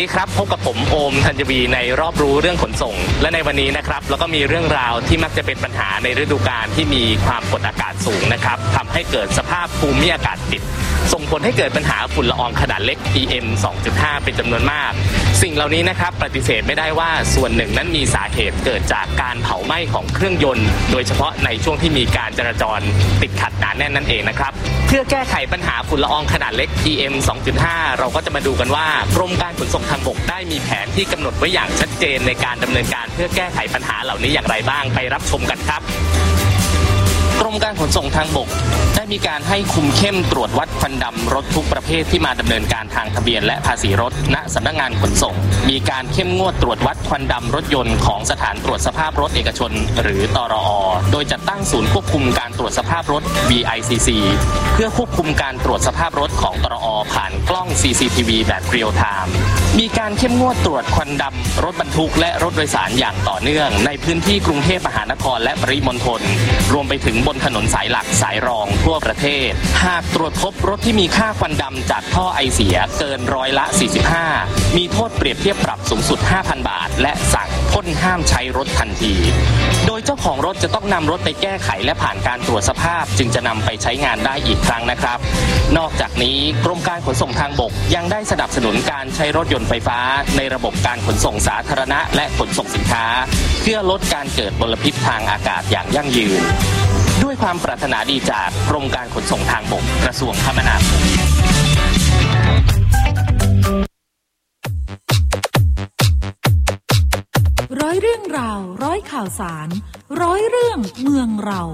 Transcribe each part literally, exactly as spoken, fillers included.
ดีครับพบกับผมโอมธัญวีในรอบรู้เรื่องขนส่งและในวันนี้นะครับเราก็มีเรื่องราวที่มักจะเป็นปัญหาในฤดูกาลที่มีความกดอากาศสูงนะครับทำให้เกิดสภาพภูมิอากาศปิดส่งผลให้เกิดปัญหาฝุ่นละอองขนาดเล็ก พี เอ็ม สองจุดห้า เป็นจำนวนมากสิ่งเหล่านี้นะครับปฏิเสธไม่ได้ว่าส่วนหนึ่งนั้นมีสาเหตุเกิดจากการเผาไหม้ของเครื่องยนต์โดยเฉพาะในช่วงที่มีการจราจรติดขัดหนาแน่นนั่นเองนะครับเพื่อแก้ไขปัญหาฝุ่นละอองขนาดเล็ก พี เอ็ม สองจุดห้า เราก็จะมาดูกันว่ากรมการขนส่งทางบกได้มีแผนที่กำหนดไว้อย่างชัดเจนในการดำเนินการเพื่อแก้ไขปัญหาเหล่านี้อย่างไรบ้างไปรับชมกันครับกรมการขนส่งทางบกได้มีการให้คุมเข้มตรวจวัดควันดำรถทุกประเภทที่มาดำเนินการทางทะเบียนและภาษีรถณสำนักงานขนส่งมีการเข้มงวดตรวจวัดควันดำรถยนต์ของสถานตรวจสภาพรถเอกชนหรือตรอ.โดยจัดตั้งศูนย์ควบคุมการตรวจสภาพรถ วี ไอ ซี ซี เพื่อควบคุมการตรวจสภาพรถของตรอ.ผ่านกล้อง ซี ซี ที วี แบบเรียลไทม์มีการเข้มงวดตรวจควันดำรถบรรทุกและรถโดยสารอย่างต่อเนื่องในพื้นที่กรุงเทพมหานครและปริมณฑลรวมไปถึงบนถนนสายหลักสายรองทั่วประเทศหากตรวจพบรถที่มีค่าควันดำจากท่อไอเสียเกินร้อยละสี่สิบห้ามีโทษเปรียบเทียบปรับสูงสุด ห้าพัน บาทและสั่งพ่นห้ามใช้รถทันทีโดยเจ้าของรถจะต้องนำรถไปแก้ไขและผ่านการตรวจสภาพจึงจะนำไปใช้งานได้อีกครั้งนะครับนอกจากนี้กรมการขนส่งทางบกยังได้สนับสนุนการใช้รถยนต์ไฟฟ้าในระบบการขนส่งสาธารณะและขนส่งสินค้าเพื่อลดการเกิดมลพิษทางอากาศอย่างยั่งยืนด้วยความปรารถนาดีจากกรมการขนส่งทางบกกระทรวงคมนาคมร้อยเรื่องราวร้อยข่าวสารร้อยเรื่องเมืองเรา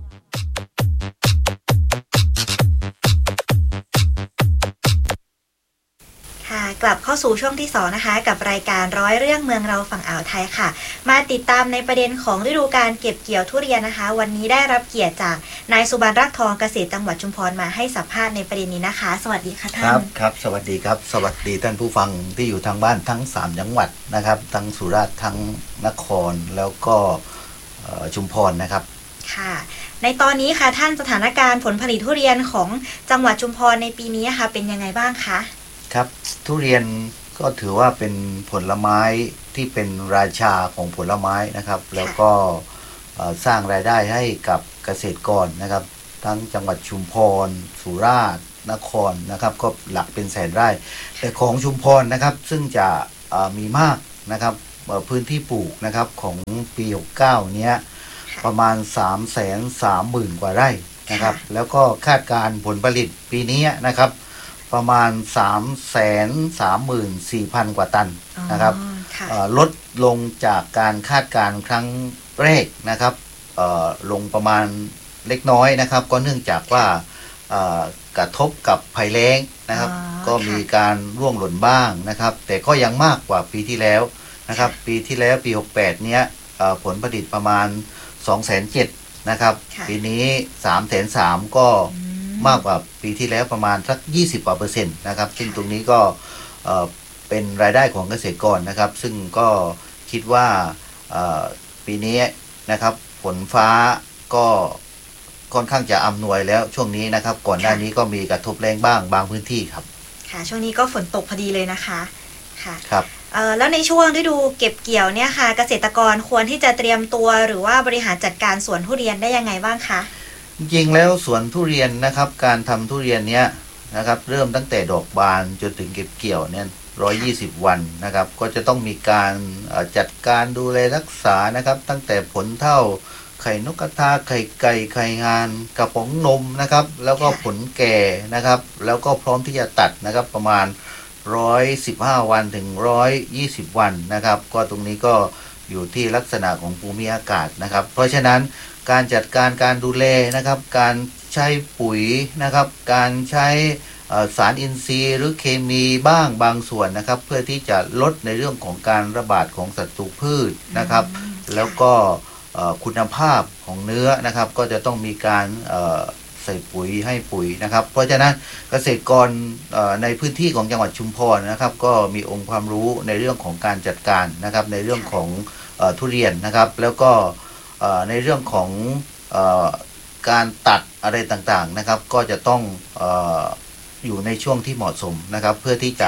กลับเข้าสู่ช่วงที่สองนะคะกับรายการร้อยเรื่องเมืองเราฝั่งอ่าวไทยค่ะมาติดตามในประเด็นของฤดูการเก็บเกี่ยวทุเรียนนะคะวันนี้ได้รับเกียรติจากนายสุบรรณรักทองเกษตรจังหวัดชุมพรมาให้สัมภาษณ์ในประเด็นนี้นะคะสวัสดีค่ะท่านครับครับสวัสดีครับสวัสดีท่านผู้ฟังที่อยู่ทางบ้านทั้งสามจังหวัดนะครับทั้งสุราษฎร์ทั้งนครแล้วก็ชุมพรนะครับค่ะในตอนนี้ค่ะท่านสถานการณ์ผลผลิตทุเรียนของจังหวัดชุมพรในปีนี้ค่ะเป็นยังไงบ้างคะครับทุเรียนก็ถือว่าเป็นผลไม้ที่เป็นราชาของผลไม้นะครับแล้วก็สร้างรายได้ให้กับเกษตรกรนะครับทั้งจังหวัดชุมพรสุราษฎร์นครนะครับก็หลักเป็นแสนไร่แต่ของชุมพรนะครับซึ่งจะมีมากนะครับพื้นที่ปลูกนะครับของปีหกสิบเก้าเนี้ยประมาณ สามแสนสามหมื่น กว่าไร่นะครับแล้วก็คาดการผลผลิตปีนี้นะครับประมาณ สามแสนสามหมื่นสี่พัน กว่าตันนะครับลดลงจากการคาดการครั้งแรกนะครับลงประมาณเล็กน้อยนะครับก็เนื่องจากว่ากระทบกับภัยแล้งนะครับก็มีการร่วงหล่นบ้างนะครับแต่ก็ยังมากกว่าปีที่แล้วนะครับปีที่แล้วปีหกสิบแปดเนี้ยผลผลิตประมาณ สองแสนเจ็ดหมื่น นะครับปีนี้ สามแสนสามหมื่น ก็มากกว่าปีที่แล้วประมาณสักยี่สิบกว่าเปอร์เซ็นต์นะครับซึ่งตรงนี้ก็เป็นรายได้ของเกษตรกรนะครับซึ่งก็คิดว่าปีนี้นะครับฝนฟ้าก็ค่อนข้างจะอำนวยแล้วช่วงนี้นะครับก่อนหน้านี้ก็มีกระทบแรงบ้างบางพื้นที่ครับค่ะช่วงนี้ก็ฝนตกพอดีเลยนะคะค่ะครับแล้วในช่วงฤดูเก็บเกี่ยวเนี่ยค่ะเกษตรกรควรที่จะเตรียมตัวหรือว่าบริหารจัดการสวนทุเรียนได้ยังไงบ้างคะจริงๆแล้วสวนทุเรียนนะครับการทำทุเรียนเนี้ยนะครับเริ่มตั้งแต่ดอกบานจนถึงเก็บเกี่ยวเนี่ยหนึ่งร้อยยี่สิบวันนะครับก็จะต้องมีการจัดการดูแลรักษานะครับตั้งแต่ผลเท่าไข่นกกระทาไข่ไก่ไข่งานกระป๋องนมนะครับแล้วก็ผลแก่นะครับแล้วก็พร้อมที่จะตัดนะครับประมาณหนึ่งร้อยสิบห้าวันถึงหนึ่งร้อยยี่สิบวันนะครับก็ตรงนี้ก็อยู่ที่ลักษณะของภูมิอากาศนะครับเพราะฉะนั้นการจัดการการดูแลนะครับการใช้ปุ๋ยนะครับการใช้สารอินทรีย์หรือเคมีบ้างบางส่วนนะครับเพื่อที่จะลดในเรื่องของการระบาดของศัตรูพืชนะครับแล้วก็คุณภาพของเนื้อนะครับก็จะต้องมีการใส่ปุ๋ยให้ปุ๋ยนะครับเพราะฉะนั้นเกษตรกรในพื้นที่ของจังหวัดชุมพรนะครับก็มีองค์ความรู้ในเรื่องของการจัดการนะครับในเรื่องของทุเรียนนะครับแล้วก็ในเรื่องของการตัดอะไรต่างๆนะครับก็จะต้อง อ, อยู่ในช่วงที่เหมาะสมนะครับเพื่อที่จะ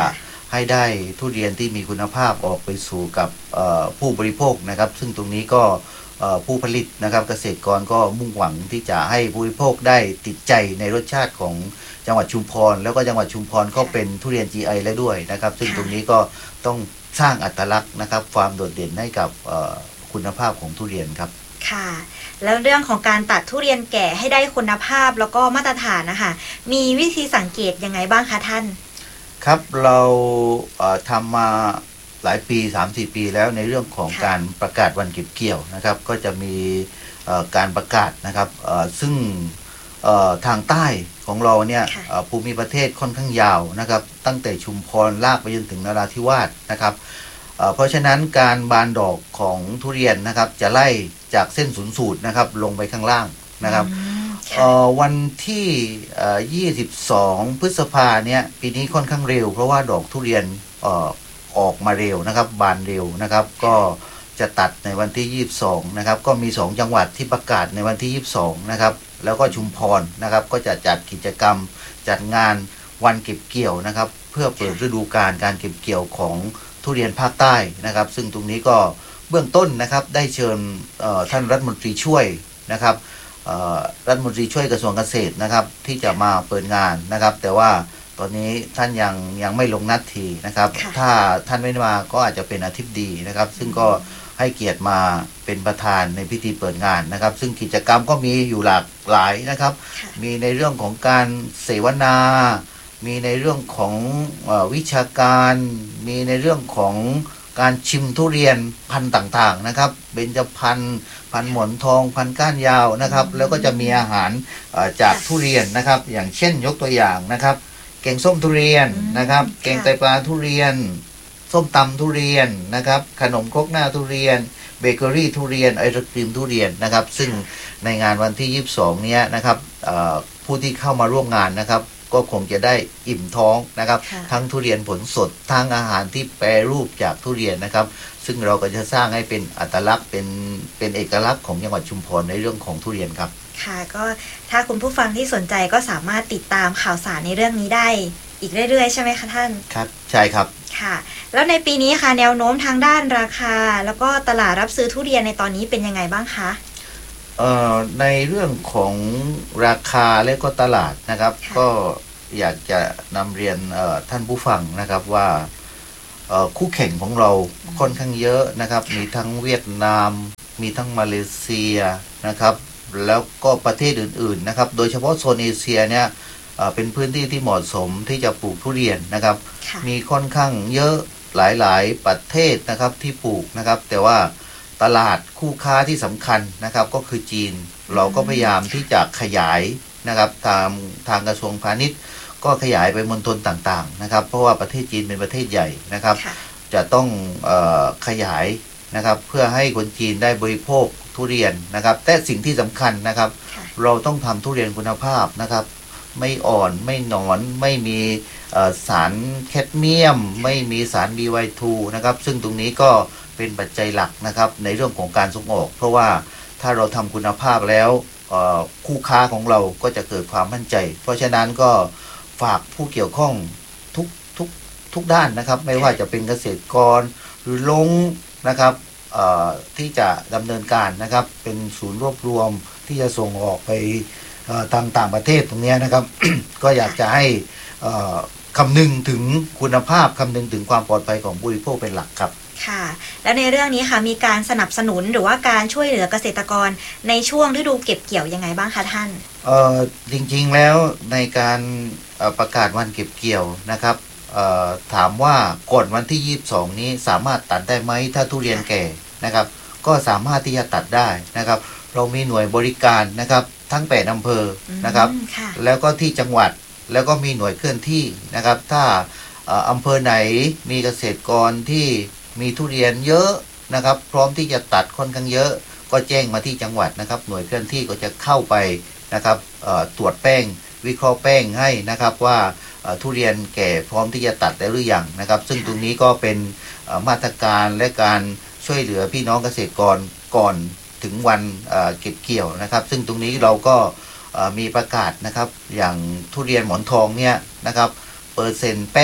ให้ได้ทุเรียนที่มีคุณภาพออกไปสู่กับผู้บริโภคนะครับซึ่งตรงนี้ก็ผู้ผลิตนะครับเกษตรกรก็มุ่งหวังที่จะให้ผู้บริโภคได้ติดใจในรสชาติของจังหวัดชุมพรแล้วก็จังหวัดชุมพรก็เป็นทุเรียน จี ไอ แล้วด้วยนะครับซึ่งตรงนี้ก็ต้องสร้างอัตลักษณ์นะครับความโดดเด่นให้กับคุณภาพของทุเรียนครับค่ะแล้วเรื่องของการตัดทุเรียนแก่ให้ได้คุณภาพแล้วก็มาตรฐานนะคะมีวิธีสังเกตยังไงบ้างคะท่านครับเราทำมาหลายปี สามสี่ ปีแล้วในเรื่องของการประกาศวันเก็บเกี่ยวนะครับก็จะมีการประกาศนะครับซึ่งทางใต้ของเราเนี่ยภูมิประเทศค่อนข้างยาวนะครับตั้งแต่ชุมพรลากไปจนถึงนราธิวาสนะครับเพราะฉะนั้นการบานดอกของทุเรียนนะครับจะไล่จากเส้นศูนย์สูตรนะครับลงไปข้างล่างนะครับวันที่ยี่สิบสองพฤษภาเนี่ยปีนี้ค่อนข้างเร็วเพราะว่าดอกทุเรียนออกมาเร็วนะครับบานเร็วนะครับก็จะตัดในวันที่ยี่สิบสองนะครับก็มีสองจังหวัดที่ประกาศในวันที่ยี่สิบสองนะครับแล้วก็ชุมพรนะครับก็จะจัดกิจกรรมจัดงานวันเก็บเกี่ยวนะครับเพื่อเปิดฤดูกาลการเก็บเกี่ยวของทุเรียนภาคใต้นะครับซึ่งตรงนี้ก็เบื้องต้นนะครับได้เชิญท่านรัฐมนตรีช่วยนะครับรัฐมนตรีช่วยกระทรวงเกษตรนะครับที่จะมาเปิดงานนะครับแต่ว่าตอนนี้ท่านยังยังไม่ลงนัดทีนะครับถ้าท่านไม่มาก็อาจจะเป็นอธิบดีนะครับซึ่งก็ให้เกียรติมาเป็นประธานในพิธีเปิดงานนะครับซึ่งกิจกรรมก็มีอยู่หลากหลายนะครับมีในเรื่องของการเสวนามีในเรื่องของเอ่อวิชาการมีในเรื่องของการชิมทุเรียนพันธุ์ต่างๆนะครับเบญจพรรณพันธุ์หมอนทองพันธุ์ก้านยาวนะครับแล้วก็จะมีอาหารจากทุเรียนนะครับอย่างเช่นยกตัวอย่างนะครับแกงส้มทุเรียนนะครับแกงไตปลาทุเรียนส้มตำทุเรียนนะครับขนมครกหน้าทุเรียนเบเกอรี่ทุเรียนไอศกรีมทุเรียนนะครับซึ่งในงานวันที่ยี่สิบสองเนี้ยนะครับผู้ที่เข้ามาร่วมงานนะครับก็คงจะได้อิ่มท้องนะครับทั้งทุเรียนผลสดทั้งอาหารที่แปรรูปจากทุเรียนนะครับซึ่งเราก็จะสร้างให้เป็นอัตลักษณ์เป็นเป็นเอกลักษณ์ของจังหวัดชุมพรในเรื่องของทุเรียนครับค่ะก็ถ้าคุณผู้ฟังที่สนใจก็สามารถติดตามข่าวสารในเรื่องนี้ได้อีกเรื่อยๆใช่ไหมคะท่านครับใช่ครับค่ะแล้วในปีนี้ค่ะแนวโน้มทางด้านราคาแล้วก็ตลาดรับซื้อทุเรียนในตอนนี้เป็นยังไงบ้างคะเอ่อในเรื่องของราคาและก็ตลาดนะครับก็อยากจะนำเรียนท่านผู้ฟังนะครับว่าคู่แข่งของเราค่อนข้างเยอะนะครับมีทั้งเวียดนามมีทั้งมาเลเซียนะครับแล้วก็ประเทศอื่นๆนะครับโดยเฉพาะโซนเอเชียเนี่ยเป็นพื้นที่ที่เหมาะสมที่จะปลูกทุเรียนนะครับมีค่อนข้างเยอะหลายๆประเทศนะครับที่ปลูกนะครับแต่ว่าตลาดคู่ค้าที่สำคัญนะครับก็คือจีนเราก็พยายามที่จะขยายนะครับตามทางกระทรวงพาณิชย์ก็ขยายไปมณฑลต่างๆนะครับเพราะว่าประเทศจีนเป็นประเทศใหญ่นะครับจะต้องเอ่อขยายนะครับเพื่อให้คนจีนได้บริโภคทุเรียนนะครับแต่สิ่งที่สำคัญนะครับเราต้องทำทุเรียนคุณภาพนะครับไม่อ่อนไม่หนอนไม่มีสารแคดเมียมไม่มีสาร บี วาย ทู นะครับซึ่งตรงนี้ก็เป็นปัจจัยหลักนะครับในเรื่องของการส่งออกเพราะว่าถ้าเราทำคุณภาพแล้วคู่ค้าของเราก็จะเกิดความมั่นใจเพราะฉะนั้นก็ฝากผู้เกี่ยวข้องทุกทุกทุกด้านนะครับไม่ว่าจะเป็นเกษตรกรหรือลงนะครับที่จะดำเนินการนะครับเป็นศูนย์รวบรวมที่จะส่งออกไปทางต่างประเทศตรงนี้นะครับ ก็อยากจะให้คำนึงถึงคุณภาพคำนึงถึงความปลอดภัยของผู้บริโภคเป็นหลักครับค่ะและในเรื่องนี้ค่ะมีการสนับสนุนหรือว่าการช่วยเหลือเกษตรกรในช่วงฤดูเก็บเกี่ยวยังไงบ้างคะท่านเอ่อจริงๆแล้วในการประกาศวันเก็บเกี่ยวนะครับเอ่อถามว่าก่อนวันที่ยี่สิบสองนี้สามารถตัดได้ไหมถ้าทุเรียนแก่นะครับก็สามารถที่จะตัดได้นะครับเรามีหน่วยบริการนะครับทั้งแปดอำเภอนะครับแล้วก็ที่จังหวัดแล้วก็มีหน่วยเคลื่อนที่นะครับถ้าอำเภอไหนมีเกษตรกรที่มีทุเรียนเยอะนะครับพร้อมที่จะตัดค่อนข้างเยอะก็แจ้งมาที่จังหวัดนะครับหน่วยเคลื่อนที่ก็จะเข้าไปนะครับตรวจแป้งวิเคราะห์แป้งให้นะครับว่าทุเรียนแก่พร้อมที่จะตัดได้หรือยังนะครับซึ่งตรงนี้ก็เป็นมาตรการและการช่วยเหลือพี่น้องเกษตรกรก่อนถึงวันเก็บเกี่ยวนะครับซึ่งตรงนี้เราก็มีประกาศนะครับอย่างทุเรียนหมอนทองเนี่ยนะครับเปอร์เซ็นต์แป้ง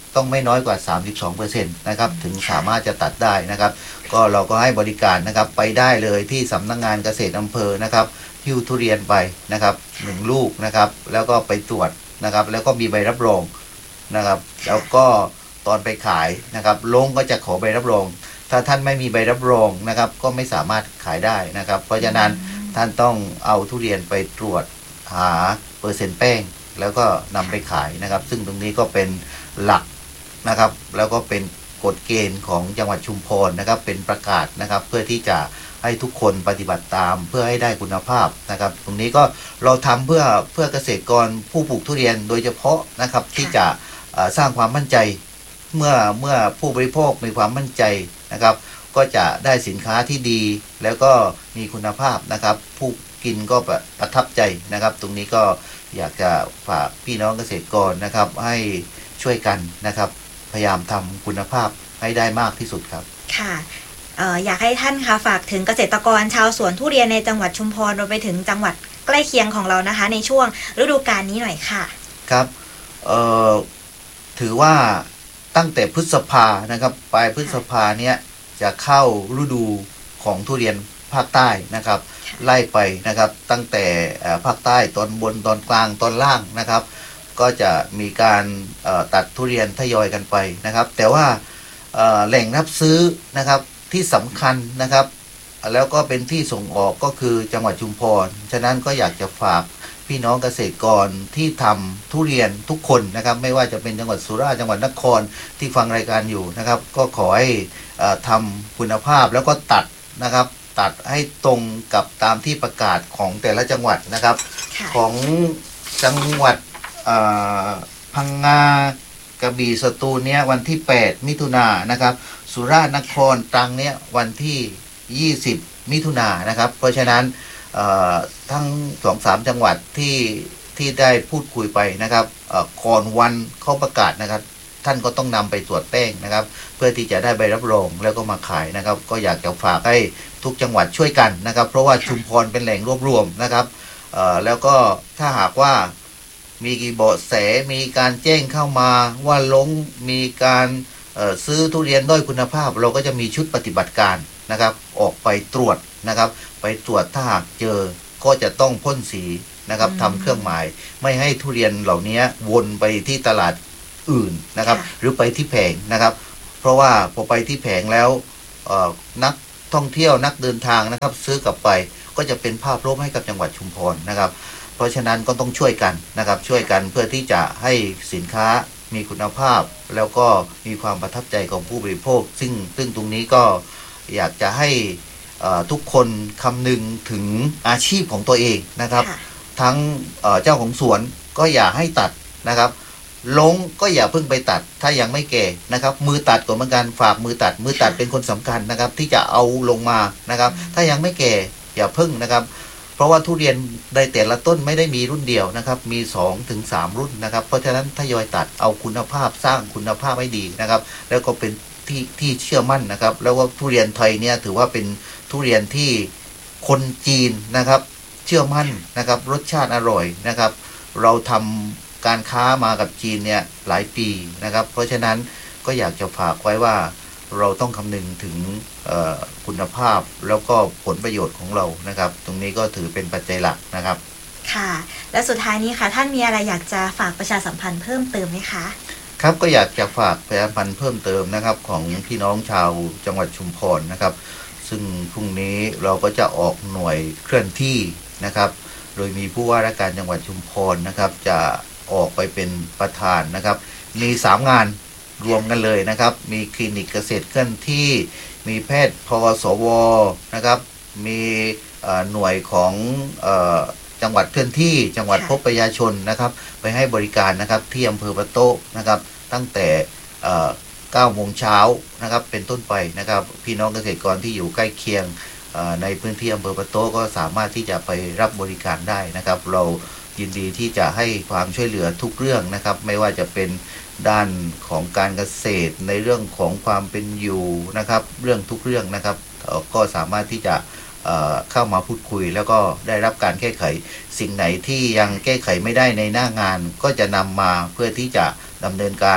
ต้องไม่น้อยกว่า สามสิบสองเปอร์เซ็นต์ นะครับถึงสามารถจะตัดได้นะครับก็เราก็ให้บริการนะครับไปได้เลยที่สำนักงานเกษตรอำเภอนะครับหิ้วทุเรียนไปนะครับหนึ่งลูกนะครับแล้วก็ไปตรวจนะครับแล้วก็มีใบรับรองนะครับแล้วก็ตอนไปขายนะครับลงก็จะขอใบรับรองถ้าท่านไม่มีใบรับรองนะครับก็ไม่สามารถขายได้นะครับเพราะฉะนั้นท่านต้องเอาทุเรียนไปตรวจหาเปอร์เซ็นต์แป้งแล้วก็นำไปขายนะครับซึ่งตรงนี้ก็เป็นหลักนะครับแล้วก็เป็นกฎเกณฑ์ของจังหวัดชุมพรนะครับเป็นประกาศนะครับเพื่อที่จะให้ทุกคนปฏิบัติตามเพื่อให้ได้คุณภาพนะครับตรงนี้ก็เราทำเพื่อเพื่อเกษตรกรผู้ปลูกทุเรียนโดยเฉพาะนะครับที่จะสร้างความมั่นใจเมื่อเมื่อผู้บริโภคมีความมั่นใจนะครับก็จะได้สินค้าที่ดีแล้วก็มีคุณภาพนะครับผู้กินก็ประทับใจนะครับตรงนี้ก็อยากจะฝากพี่น้องเกษตรกรนะครับให้ช่วยกันนะครับพยายามทำคุณภาพให้ได้มากที่สุดครับค่ะเอ่ออยากให้ท่านค่ะฝากถึงเกษตรกรชาวสวนทุเรียนในจังหวัดชุมพรรวมไปถึงจังหวัดใกล้เคียงของเรานะคะในช่วงฤดูกาลนี้หน่อยค่ะครับเอ่อถือว่าตั้งแต่พฤษภานะครับปลายพฤษภาเนี้ยจะเข้าฤดูของทุเรียนภาคใต้นะครับไล่ไปนะครับตั้งแต่ภาคใต้ตอนบนตอนกลางตอนล่างนะครับก็จะมีการตัดทุเรียนทยอยกันไปนะครับแต่ว่าแหล่งรับซื้อนะครับที่สำคัญนะครับแล้วก็เป็นที่ส่งออกก็คือจังหวัดชุมพรฉะนั้นก็อยากจะฝากพี่น้องเกษตรกรที่ทำทุเรียนทุกคนนะครับไม่ว่าจะเป็นจังหวัดสุราษฎร์จังหวัดนครที่ฟังรายการอยู่นะครับก็ขอให้ทำคุณภาพแล้วก็ตัดนะครับตัดให้ตรงกับตามที่ประกาศของแต่ละจังหวัดนะครับของจังหวัดพังงากระบี่สตูลเนี้ยวันที่แปดมิถุนายนนะครับสุราษฎร์นครตรังเนี้ยวันที่ยี่สิบมิถุนายนนะครับเพราะฉะนั้นทั้ง สองถึงสาม จังหวัดที่ที่ได้พูดคุยไปนะครับก่อนวันเขาประกาศนะครับท่านก็ต้องนำไปตรวจแป้งนะครับเพื่อที่จะได้ใบรับรองแล้วก็มาขายนะครับก็อยากจะฝากให้ทุกจังหวัดช่วยกันนะครับเพราะว่าชุมพรเป็นแหล่งรวบรวมนะครับแล้วก็ถ้าหากว่ามีกี่เบาะแสมีการแจ้งเข้ามาว่าลงมีการซื้อทุเรียนด้อยคุณภาพเราก็จะมีชุดปฏิบัติการนะครับออกไปตรวจนะครับไปตรวจถ้าหากเจอก็จะต้องพ่นสีนะครับทำเครื่องหมายไม่ให้ทุเรียนเหล่านี้วนไปที่ตลาดอื่นนะครับหรือไปที่แผงนะครับเพราะว่าพอไปที่แผงแล้วนักท่องเที่ยวนักเดินทางนะครับซื้อกลับไปก็จะเป็นภาพลบให้กับจังหวัดชุมพรนะครับเพราะฉะนั้นก็ต้องช่วยกันนะครับช่วยกันเพื่อที่จะให้สินค้ามีคุณภาพแล้วก็มีความประทับใจของผู้บริโภคซึ่งซึ่งตรงนี้ก็อยากจะให้ทุกคนคำนึงถึงอาชีพของตัวเองนะครับทั้งเจ้าของสวนก็อย่าให้ตัดนะครับลงก็อย่าเพิ่งไปตัดถ้ายังไม่แก่นะครับมือตัดก่อนเหมือนกันฝากมือตัดมือตัดเป็นคนสำคัญนะครับที่จะเอาลงมานะครับถ้ายังไม่แก่อย่าเพิ่งนะครับเพราะว่าทุเรียนในแต่ละต้นไม่ได้มีรุ่นเดียวนะครับมี สองถึงสาม รุ่นนะครับเพราะฉะนั้นทยอยตัดเอาคุณภาพสร้างคุณภาพให้ดีนะครับแล้วก็เป็นที่ที่เชื่อมั่นนะครับแล้วว่าทุเรียนไทยเนี่ยถือว่าเป็นทุเรียนที่คนจีนนะครับเชื่อมั่นนะครับรสชาติอร่อยนะครับเราทำการค้ามากับจีนเนี่ยหลายปีนะครับเพราะฉะนั้นก็อยากจะฝากไว้ว่าเราต้องคำนึงถึงคุณภาพแล้วก็ผลประโยชน์ของเรานะครับตรงนี้ก็ถือเป็นปัจจัยหลักนะครับค่ะและสุดท้ายนี้ค่ะท่านมีอะไรอยากจะฝากประชาสัมพันธ์เพิ่มเติมไหมคะครับก็อยากจะฝากประชาสัมพันธ์เพิ่มเติมนะครับของพี่น้องชาวจังหวัดชุมพรนะครับซึ่งพรุ่งนี้เราก็จะออกหน่วยเคลื่อนที่นะครับโดยมีผู้ว่าราชการจังหวัดชุมพรนะครับจะออกไปเป็นประธานนะครับมีสามงานรวมกันเลยนะครับมีคลินิกเกษตรเคลื่อนที่มีแพทย์พสวนะครับมีหน่วยของจังหวัดเคลื่อนที่จังหวัดพบประชาชนนะครับไปให้บริการนะครับที่อำเภอปะโต้นะครับตั้งแต่เก้าโมงเช้านะครับเป็นต้นไปนะครับพี่น้องเกษตรกรที่อยู่ใกล้เคียงในพื้นที่อำเภอปะโต้ก็สามารถที่จะไปรับบริการได้นะครับเรายินดีที่จะให้ความช่วยเหลือทุกเรื่องนะครับไม่ว่าจะเป็นด้านของการเกษตรในเรื่องของความเป็นอยู่นะครับเรื่องทุกเรื่องนะครับก็สามารถที่จะเข้ามาพูดคุยแล้วก็ได้รับการแก้ไขสิ่งไหนที่ยังแก้ไขไม่ได้ในหน้างานก็จะนำมาเพื่อที่จะดำเนินการ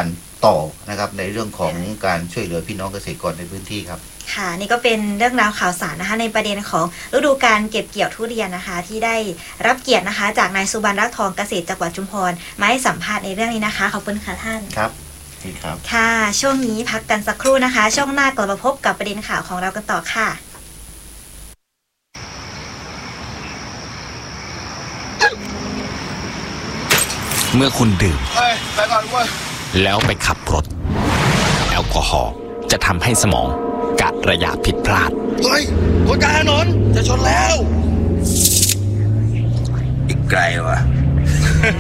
ต่อนะครับในเรื่องของการช่วยเหลือพี่น้องเกษตรกรในพื้นที่ครับค่ะนี่ก็เป็นเรื่องราวข่าวสารนะคะในประเด็นของฤดูการเก็บเกี่ยวทุเรียนนะคะที่ได้รับเกียรตินะคะจากนายสุบรรณรักทองเกษตรจังหวัดชุมพรมาให้สัมภาษณ์ในเรื่องนี้นะคะขอบคุณค่ะท่านครับครับค่ะช่วงนี้พักกันสักครู่นะคะช่วงหน้ากลับมาพบกับประเด็นข่าวของเรากันต่อค่ะเมื่อคุณดื่มแล้วไปขับรถแอลกอฮอล์จะทำให้สมองกะระยะผิดพลาดเฮ้ยคนกลางถนนจะชนแล้วอีกไกลวะ